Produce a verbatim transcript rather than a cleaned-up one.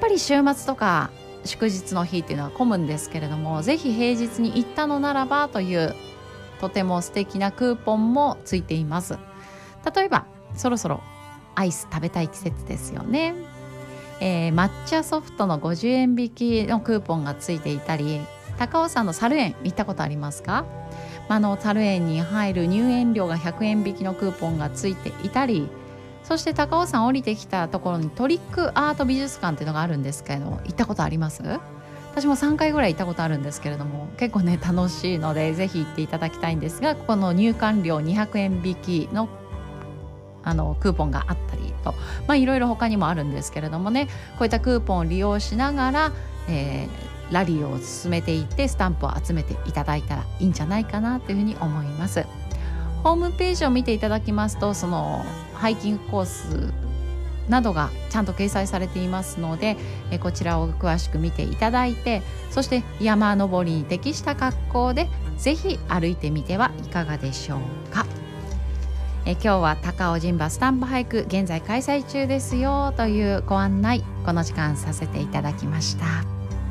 ぱり週末とか祝日の日っていうのは混むんですけれども、ぜひ平日に行ったのならばというとても素敵なクーポンもついています。例えばそろそろアイス食べたい季節ですよね。えー、抹茶ソフトのごじゅうえん引きのクーポンがついていたり、高尾山の猿園行ったことありますか？あの猿園に入る入園料がひゃくえん引きのクーポンがついていたり、そして高尾山降りてきたところにトリックアート美術館っていうのがあるんですけれども、行ったことあります？私もさんかいぐらい行ったことあるんですけれども、結構ね楽しいのでぜひ行っていただきたいんですが、この入館料にひゃくえん引きのあのクーポンがあったりと、まあいろいろ他にもあるんですけれどもね、こういったクーポンを利用しながら、えー、ラリーを進めていってスタンプを集めていただいたらいいんじゃないかなというふうに思います。ホームページを見ていただきますと、そのハイキングコースなどがちゃんと掲載されていますので、えこちらを詳しく見ていただいて、そして山登りに適した格好でぜひ歩いてみてはいかがでしょうか。え今日は高尾神馬スタンプ俳句現在開催中ですよというご案内、この時間させていただきました。